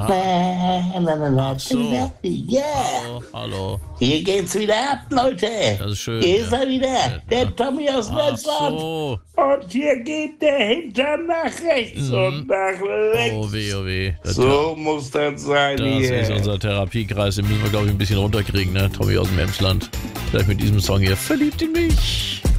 Ach so. Ja, Hallo. hier geht's wieder ab, Leute. Das ist schön. Hier ist Ja. er wieder, der Tommy aus Ach Netzland. so. Und hier geht der Hintern nach rechts und nach links. Oh weh, oh weh. So muss das sein Das hier. ist unser Therapiekreis. Den müssen wir, glaube ich, ein bisschen runterkriegen, ne? Tommy aus dem Emsland. Vielleicht mit diesem Song hier. Verliebt in mich.